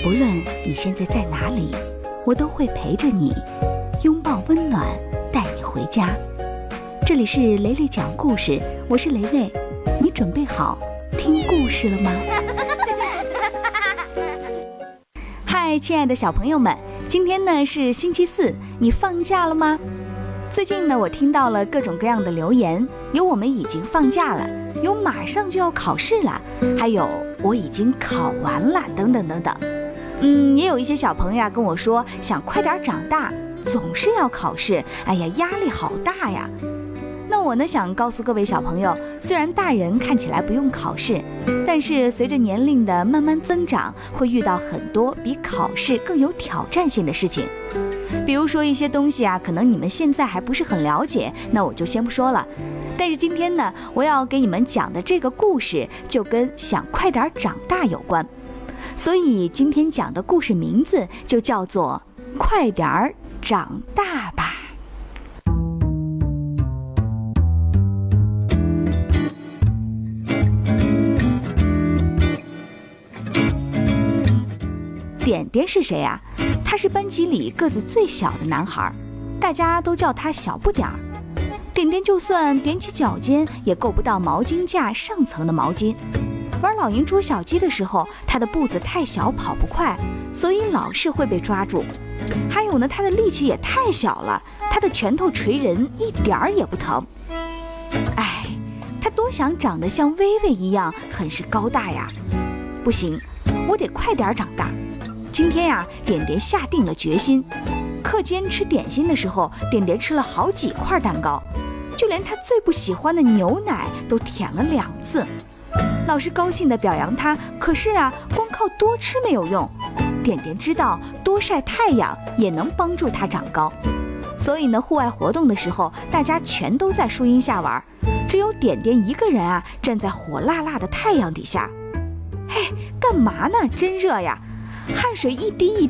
无论你现在在哪里，我都会陪着你，拥抱温暖，带你回家。这里是蕾蕾讲故事，我是蕾蕾，你准备好听故事了吗？嗨，亲爱的小朋友们，今天呢是星期四，你放假了吗？最近呢，我听到了各种各样的留言，有我们已经放假了，有马上就要考试了，还有我已经考完了，等等等等。也有一些小朋友啊跟我说，想快点长大，总是要考试，哎呀，压力好大呀。那我呢想告诉各位小朋友，虽然大人看起来不用考试，但是随着年龄的慢慢增长，会遇到很多比考试更有挑战性的事情。比如说一些东西啊，可能你们现在还不是很了解，那我就先不说了。但是今天呢，我要给你们讲的这个故事就跟想快点长大有关，所以今天讲的故事名字就叫做《快点儿长大吧》。点点是谁啊？他是班级里个子最小的男孩，大家都叫他小不点儿。点点就算踮起脚尖，也够不到毛巾架上层的毛巾。玩老鹰捉小鸡的时候，他的步子太小，跑不快，所以老是会被抓住。还有呢，他的力气也太小了，他的拳头捶人一点儿也不疼。哎，他多想长得像薇薇一样，很是高大呀。不行，我得快点长大。今天呀，点点下定了决心。课间吃点心的时候，点点吃了好几块蛋糕，就连他最不喜欢的牛奶都舔了2次。老师高兴地表扬他，可是啊，光靠多吃没有用。点点知道多晒太阳也能帮助他长高，所以呢，户外活动的时候，大家全都在树荫下玩，只有点点一个人啊，站在火辣辣的太阳底下。嘿，干嘛呢？真热呀！汗水一滴一滴